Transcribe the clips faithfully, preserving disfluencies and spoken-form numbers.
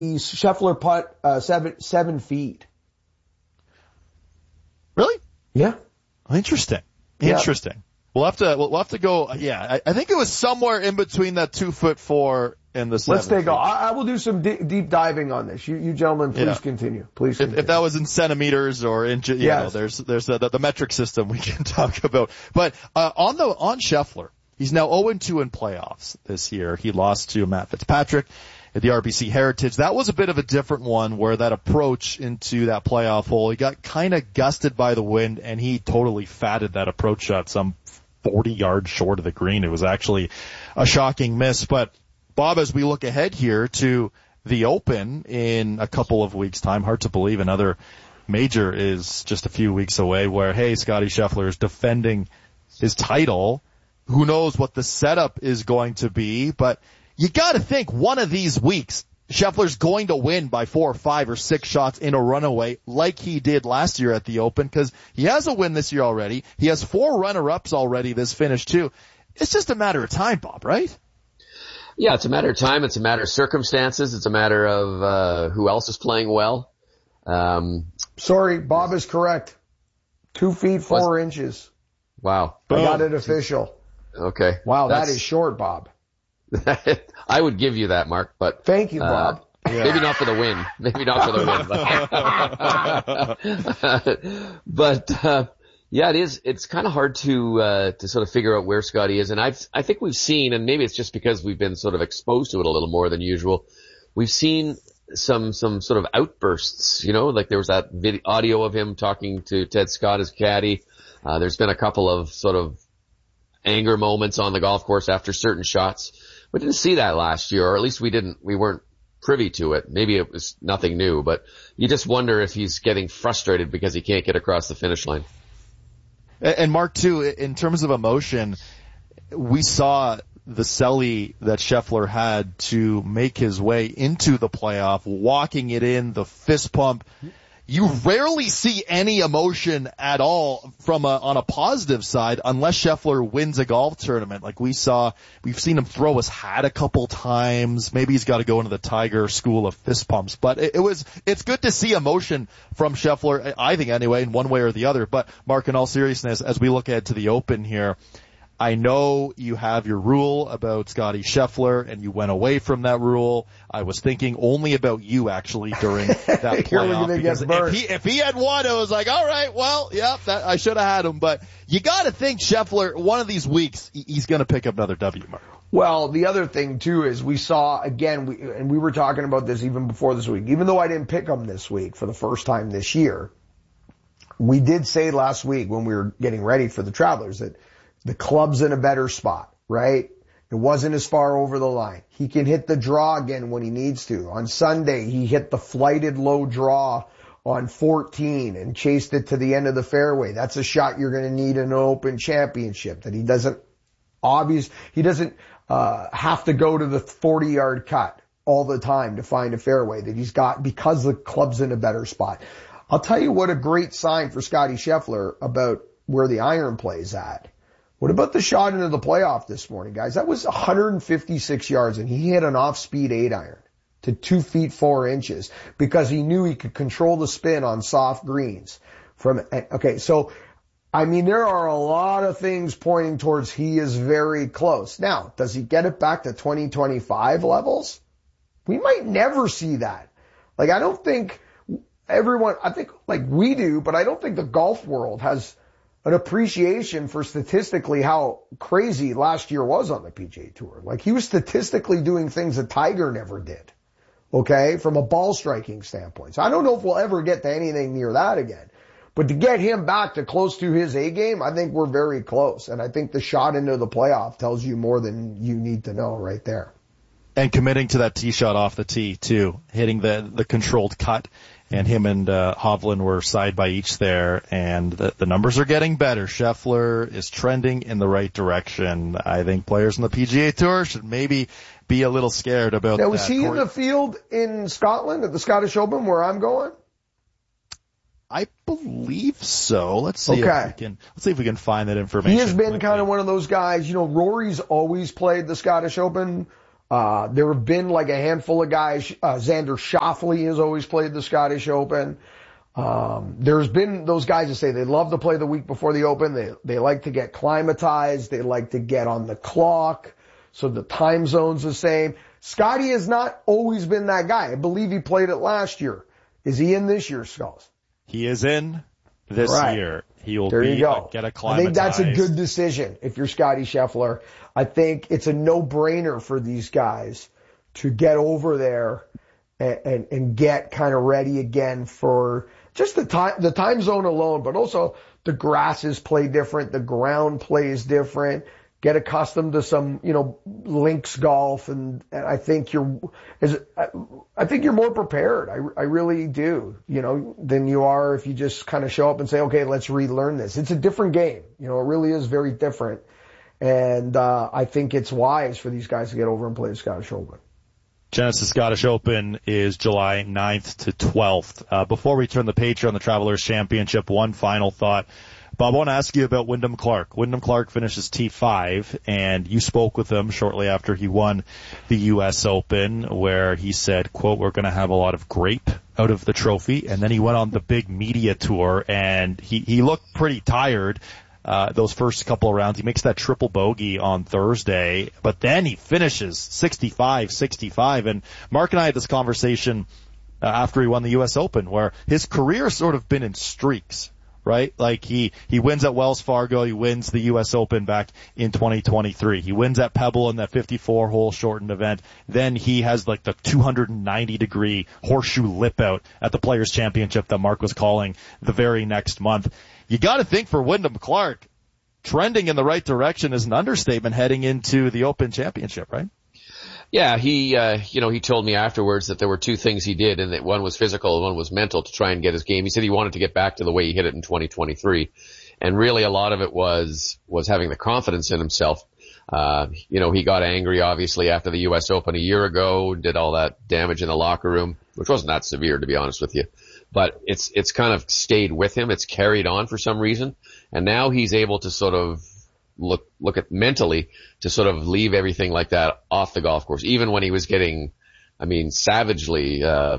Scheffler putt uh, seven seven feet. Really? Yeah. Interesting. Interesting. Yeah. We'll have to, we'll have to go, yeah, I, I think it was somewhere in between that two foot four and the seven. Let's take a, I, I will do some d- deep diving on this. You, you gentlemen, please yeah. continue. Please continue. If, if that was in centimeters or inches, you yes. know, there's, there's a, the, the metric system we can talk about. But, uh, on the, on Scheffler, he's now oh and two in playoffs this year. He lost to Matt Fitzpatrick at the R B C Heritage. That was a bit of a different one where that approach into that playoff hole, he got kind of gusted by the wind and he totally fatted that approach shot some forty yards short of the green. It was actually a shocking miss. But Bob, as we look ahead here to the Open in a couple of weeks' time, hard to believe another major is just a few weeks away where, hey, Scottie Scheffler is defending his title. Who knows what the setup is going to be, but you gotta think one of these weeks, Scheffler's going to win by four or five or six shots in a runaway like he did last year at the Open, because he has a win this year already. He has four runner-ups already this finish too. It's just a matter of time, Bob, right? Yeah, it's a matter of time. It's a matter of circumstances. It's a matter of uh who else is playing well. Um Sorry, Bob is correct. Two feet, four was, inches. Wow. I got it official. Okay. Wow, That's, that is short, Bob. I would give you that, Mark, but thank you, Bob. Uh, yeah. Maybe not for the win. Maybe not for the win. But, but uh, yeah, it is. It's kind of hard to uh, to sort of figure out where Scottie is, and I I think we've seen, and maybe it's just because we've been sort of exposed to it a little more than usual. We've seen some some sort of outbursts. You know, like there was that video, audio of him talking to Ted Scott, his caddy. Uh, there's been a couple of sort of anger moments on the golf course after certain shots. We didn't see that last year, or at least we didn't, we weren't privy to it. Maybe it was nothing new, but you just wonder if he's getting frustrated because he can't get across the finish line. And Mark, too, in terms of emotion, we saw the celly that Scheffler had to make his way into the playoff, walking it in, the fist pump. You rarely see any emotion at all from a, on a positive side unless Scheffler wins a golf tournament. Like we saw, we've seen him throw his hat a couple times. Maybe he's got to go into the Tiger school of fist pumps, but it, it was, it's good to see emotion from Scheffler, I think anyway, in one way or the other. But Mark, in all seriousness, as we look ahead to the Open here, I know you have your rule about Scottie Scheffler, and you went away from that rule. I was thinking only about you, actually, during that playoff. Because if he, if he had won, it was like, all right, well, yeah, that, I should have had him. But you got to think Scheffler, one of these weeks, he's going to pick up another W, Mark. Well, the other thing, too, is we saw, again, we, and we were talking about this even before this week, even though I didn't pick him this week for the first time this year, we did say last week when we were getting ready for the Travelers that the club's in a better spot, right? It wasn't as far over the line. He can hit the draw again when he needs to. On Sunday, he hit the flighted low draw on fourteen and chased it to the end of the fairway. That's a shot you're going to need in an Open Championship, that he doesn't obvious, he doesn't uh have to go to the forty yard cut all the time to find a fairway, that he's got because the club's in a better spot. I'll tell you what a great sign for Scottie Scheffler about where the iron play's at. What about the shot into the playoff this morning, guys? That was one hundred fifty-six yards, and he hit an off-speed eight iron to two feet four inches because he knew he could control the spin on soft greens. From okay, so I mean, there are a lot of things pointing towards he is very close. Now, does he get it back to twenty twenty-five levels? We might never see that. Like, I don't think everyone, I think like we do, but I don't think the golf world has an appreciation for statistically how crazy last year was on the P G A Tour. Like, he was statistically doing things that Tiger never did, okay, from a ball striking standpoint. So I don't know if we'll ever get to anything near that again. But to get him back to close to his A game, I think we're very close. And I think the shot into the playoff tells you more than you need to know right there. And committing to that tee shot off the tee, too, hitting the, the controlled cut. And him and uh, Hovland were side by each there, and the, the numbers are getting better. Scheffler is trending in the right direction. I think players in the P G A Tour should maybe be a little scared about now, that. Was he Corey, in the field in Scotland at the Scottish Open where I'm going? I believe so. Let's see okay. if we can. Let's see if we can find that information. He has been kind of one of those guys. You know, Rory's always played the Scottish Open Uh, there have been like a handful of guys. Uh, Xander Schauffele has always played the Scottish Open. Um, there's been those guys that say they love to play the week before the Open. They, they like to get climatized. They like to get on the clock. So the time zone's the same. Scotty has not always been that guy. I believe he played it last year. Is he in this year, Skulls? He is in this right. year. He will there be, you go. get acclimatized. I think that's a good decision if you're Scotty Scheffler. I think it's a no-brainer for these guys to get over there and, and, and get kind of ready again for just the time, the time zone alone, but also the grasses play different, the ground plays different. Get accustomed to some, you know, links golf, and, and I think you're, is, I think you're more prepared. I, I really do, you know, than you are if you just kind of show up and say, okay, let's relearn this. It's a different game. You know, it really is very different. And, uh, I think it's wise for these guys to get over and play the Scottish Open. Genesis Scottish Open is July ninth to twelfth. Uh, before we turn the page on the Travelers Championship, one final thought. Bob, I want to ask you about Wyndham Clark. Wyndham Clark finishes T five, and you spoke with him shortly after he won the U S Open, where he said, quote, we're going to have a lot of grape out of the trophy. And then he went on the big media tour, and he, he looked pretty tired uh those first couple of rounds. He makes that triple bogey on Thursday, but then he finishes sixty-five sixty-five. And Mark and I had this conversation uh, after he won the U S Open, where his career's sort of been in streaks. Right? Like he, he wins at Wells Fargo. He wins the U S Open back in twenty twenty-three. He wins at Pebble in that fifty-four hole shortened event. Then he has like the two hundred ninety degree horseshoe lip out at the Players Championship that Mark was calling the very next month. You gotta think for Wyndham Clark, trending in the right direction is an understatement heading into the Open Championship, right? Yeah, he, uh, you know, he told me afterwards that there were two things he did, and that one was physical and one was mental to try and get his game. He said he wanted to get back to the way he hit it in twenty twenty-three. And really a lot of it was, was having the confidence in himself. Uh, you know, he got angry obviously after the U S Open a year ago, did all that damage in the locker room, which wasn't that severe to be honest with you. But it's, it's kind of stayed with him. It's carried on for some reason. And now he's able to sort of look, look at mentally to sort of leave everything like that off the golf course. Even when he was getting, I mean, savagely, uh,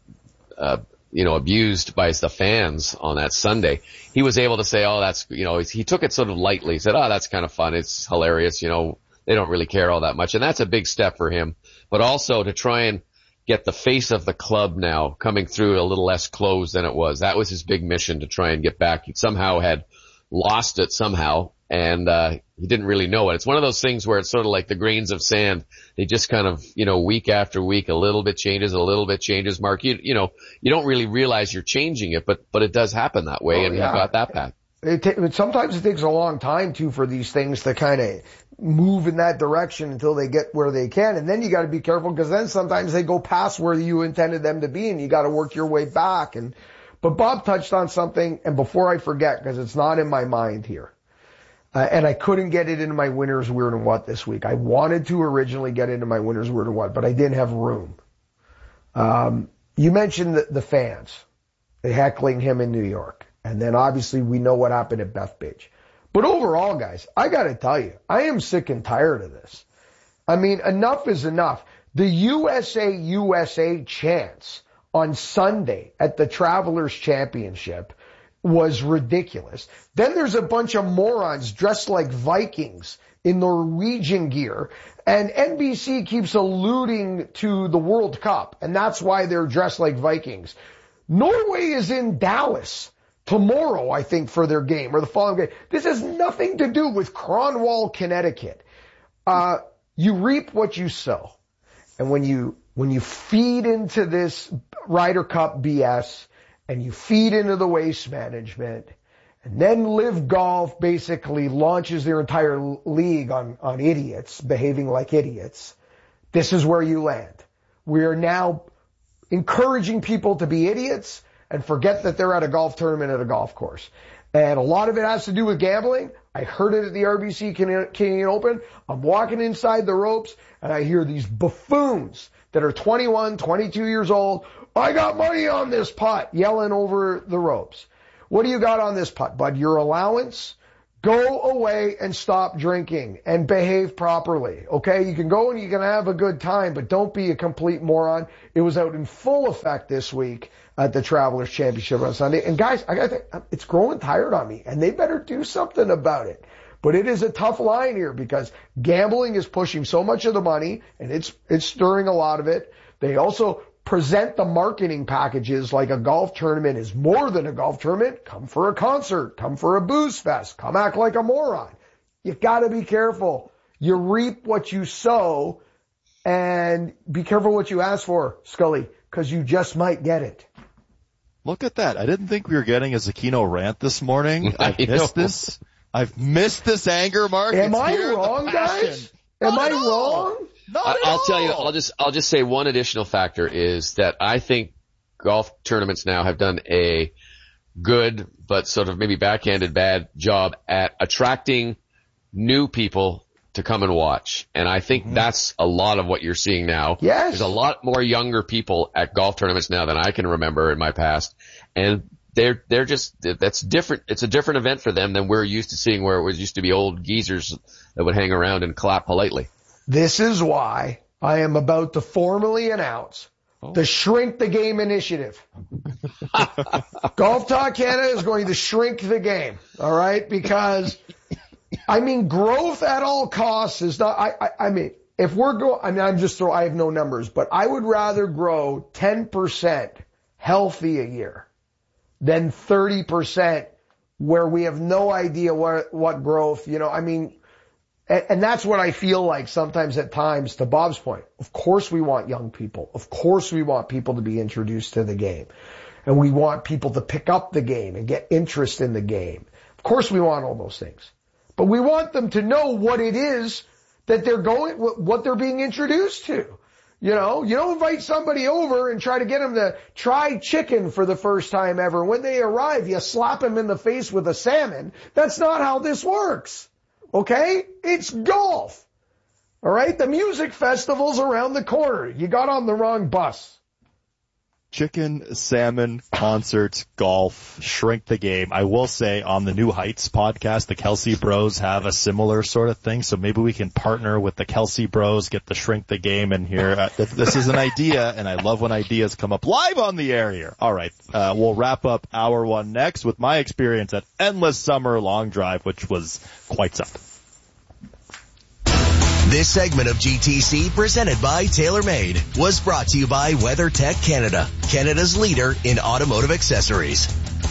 uh, you know, abused by the fans on that Sunday, he was able to say, oh, that's, you know, he took it sort of lightly. He said, oh, that's kind of fun. It's hilarious. You know, they don't really care all that much. And that's a big step for him. But also to try and get the face of the club now coming through a little less closed than it was. That was his big mission, to try and get back. He somehow had lost it somehow, and uh he didn't really know it. It's one of those things where it's sort of like the grains of sand. They just kind of, you know, week after week, a little bit changes, a little bit changes. Mark, you, you know, you don't really realize you're changing it, but, but it does happen that way, oh, and yeah. You got that back. It t- sometimes it takes a long time, too, for these things to kind of move in that direction until they get where they can. And then you got to be careful, because then sometimes they go past where you intended them to be, and you got to work your way back. And But Bob touched on something, and before I forget, because it's not in my mind here, Uh, and I couldn't get it into my winner's weird and what this week. I wanted to originally get into my winner's weird and what, but I didn't have room. Um, you mentioned the, the fans, they heckling him in New York. And then obviously we know what happened at Bethpage. But overall, guys, I gotta tell you, I am sick and tired of this. I mean, enough is enough. The U S A U S A chants on Sunday at the Travelers Championship was ridiculous. Then there's a bunch of morons dressed like Vikings in Norwegian gear, and N B C keeps alluding to the World Cup, and that's why they're dressed like Vikings. Norway is in Dallas tomorrow, I think, for their game, or the following game. This has nothing to do with Cornwall, Connecticut. Uh, you reap what you sow. And when you, when you feed into this Ryder Cup B S, and you feed into the waste management, and then Live Golf basically launches their entire league on, on idiots behaving like idiots, this is where you land. We are now encouraging people to be idiots and forget that they're at a golf tournament at a golf course. And a lot of it has to do with gambling. I heard it at the R B C Canadian Open. I'm walking inside the ropes, and I hear these buffoons that are twenty-one, twenty-two years old. I got money on this putt, yelling over the ropes. What do you got on this putt, bud? Your allowance? Go away and stop drinking and behave properly, okay? You can go and you can have a good time, but don't be a complete moron. It was out in full effect this week at the Travelers Championship on Sunday. And guys, I gotta think, it's growing tired on me, and they better do something about it. But it is a tough line here because gambling is pushing so much of the money, and it's it's stirring a lot of it. They also present the marketing packages like a golf tournament is more than a golf tournament. Come for a concert. Come for a booze fest. Come act like a moron. You gotta be careful. You reap what you sow, and be careful what you ask for, Scully, because you just might get it. Look at that. I didn't think we were getting a Zucchino rant this morning. I've missed this. I've missed this anger, Mark. Am it's I wrong, guys? Am I wrong? I, I'll tell you, I'll just, I'll just say one additional factor is that I think golf tournaments now have done a good, but sort of maybe backhanded bad job at attracting new people to come and watch. And I think mm-hmm. that's a lot of what you're seeing now. Yes. There's a lot more younger people at golf tournaments now than I can remember in my past. And they're, they're just, that's different. It's a different event for them than we're used to seeing, where it was used to be old geezers that would hang around and clap politely. This is why I am about to formally announce oh. the Shrink the Game initiative. Golf Talk Canada is going to shrink the game, all right? Because, I mean, growth at all costs is not, I, I, I mean, if we're going, I mean, I'm just throwing, I have no numbers, but I would rather grow ten percent healthy a year than thirty percent where we have no idea what, what growth, you know, I mean, And, and that's what I feel like sometimes at times, to Bob's point. Of course we want young people. Of course we want people to be introduced to the game. And we want people to pick up the game and get interest in the game. Of course we want all those things. But we want them to know what it is that they're going, what they're being introduced to. You know, you don't invite somebody over and try to get them to try chicken for the first time ever. When they arrive, you slap them in the face with a salmon. That's not how this works. Okay? It's golf. All right? The music festival's around the corner. You got on the wrong bus. Chicken, salmon, concerts, golf, shrink the game. I will say on the New Heights podcast, the Kelsey Bros have a similar sort of thing. So maybe we can partner with the Kelsey Bros, get the shrink the game in here. Uh, this is an idea, and I love when ideas come up live on the air here. All right. Uh, we'll wrap up hour one next with my experience at Endless Summer Long Drive, which was quite something. This segment of G T C, presented by TaylorMade, was brought to you by WeatherTech Canada, Canada's leader in automotive accessories.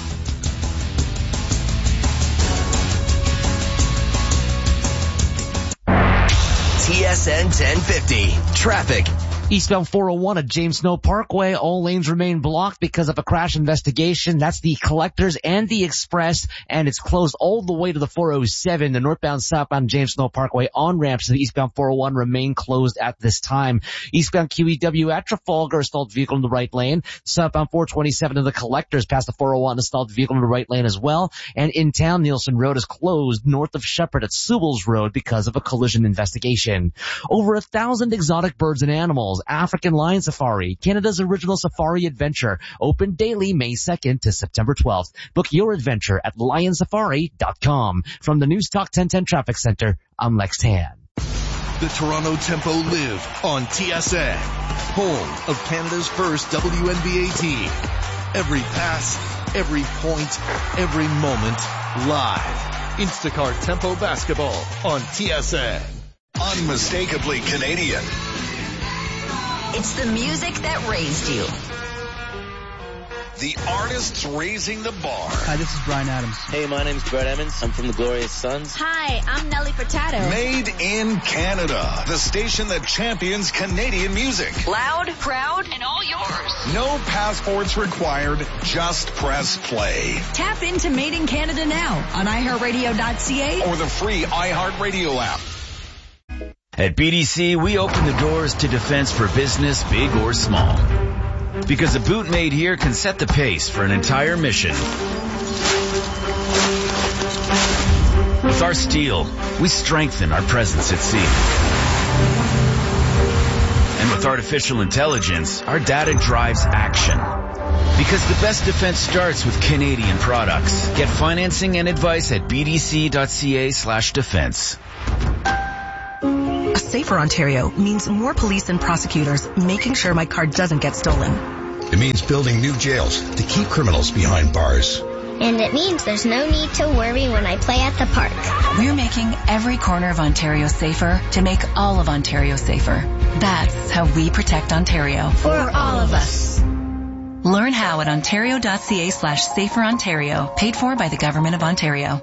T S N ten fifty, traffic. Eastbound four oh one at James Snow Parkway, all lanes remain blocked because of a crash investigation. That's the Collectors and the Express, and it's closed all the way to the four oh seven. The northbound, southbound James Snow Parkway on-ramps to the eastbound four oh one remain closed at this time. Eastbound Q E W at Trafalgar, stalled vehicle in the right lane. Southbound four twenty-seven to the Collectors past the four oh one, stalled vehicle in the right lane as well. And in town, Nielsen Road is closed north of Shepherd at Sewell's Road because of a collision investigation. Over a thousand exotic birds and animals. African Lion Safari, Canada's original safari adventure, open daily May second to September twelfth. Book your adventure at lion safari dot com. From the News Talk ten ten Traffic Center, I'm Lex Tan. The Toronto Tempo live on T S N, home of Canada's first W N B A team. Every pass, every point, every moment, live. Instacart Tempo Basketball on T S N. Unmistakably Canadian. It's the music that raised you. The artists raising the bar. Hi, this is Bryan Adams. Hey, my name's Brett Emmons. I'm from the Glorious Sons. Hi, I'm Nelly Furtado. Made in Canada, the station that champions Canadian music. Loud, proud, and all yours. No passports required, just press play. Tap into Made in Canada now on i heart radio dot c a or the free iHeartRadio app. At B D C, we open the doors to defense for business, big or small. Because a boot made here can set the pace for an entire mission. With our steel, we strengthen our presence at sea. And with artificial intelligence, our data drives action. Because the best defense starts with Canadian products. Get financing and advice at bdc.ca slash defense. A safer Ontario means more police and prosecutors making sure my car doesn't get stolen. It means building new jails to keep criminals behind bars. And it means there's no need to worry when I play at the park. We're making every corner of Ontario safer to make all of Ontario safer. That's how we protect Ontario. For all of us. Learn how at ontario.ca slash safer Ontario. Paid for by the Government of Ontario.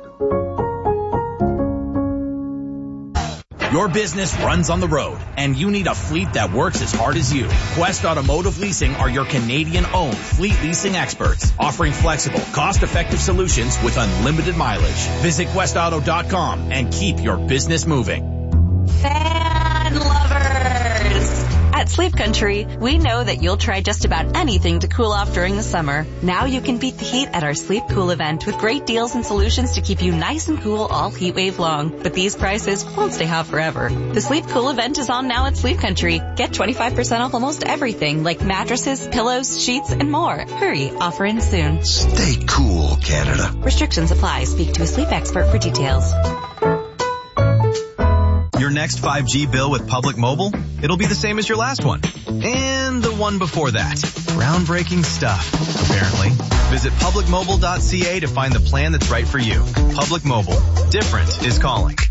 Your business runs on the road, and you need a fleet that works as hard as you. Quest Automotive Leasing are your Canadian-owned fleet leasing experts, offering flexible, cost-effective solutions with unlimited mileage. Visit quest auto dot com and keep your business moving. Fan lovers! At Sleep Country, we know that you'll try just about anything to cool off during the summer. Now you can beat the heat at our Sleep Cool event with great deals and solutions to keep you nice and cool all heat wave long. But these prices won't stay hot forever. The Sleep Cool event is on now at Sleep Country. Get twenty-five percent off almost everything like mattresses, pillows, sheets, and more. Hurry, offer ends soon. Stay cool, Canada. Restrictions apply. Speak to a sleep expert for details. Your next five G bill with Public Mobile? It'll be the same as your last one. And the one before that. Groundbreaking stuff, apparently. Visit public mobile dot c a to find the plan that's right for you. Public Mobile. Different is calling.